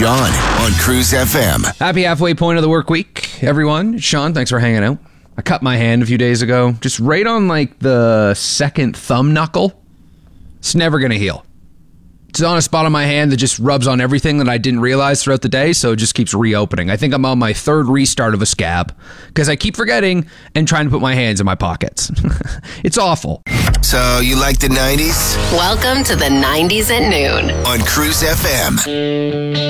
Sean on Cruise FM. Happy halfway point of the work week, everyone. Sean, thanks for hanging out. I cut my hand a few days ago, just right on like the second thumb knuckle. It's never going to heal. It's on a spot on my hand that just rubs on everything that I didn't realize throughout the day, so it just keeps reopening. I think I'm on my third restart of a scab because I keep forgetting and trying to put my hands in my pockets. It's awful. So you like the 90s? Welcome to the 90s at noon On Cruise FM.